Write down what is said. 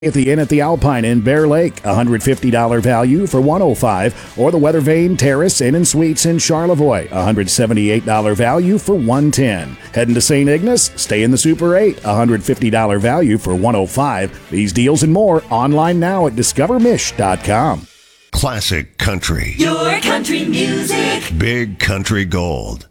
At the Inn at the Alpine in Bear Lake, $150 value for $105, or the Weather Vane Terrace Inn and Suites in Charlevoix, $178 value for $110. Heading to St. Ignace, stay in the Super 8, $150 value for $105. These deals and more online now at discovermish.com. Classic country. Your country music. Big Country Gold.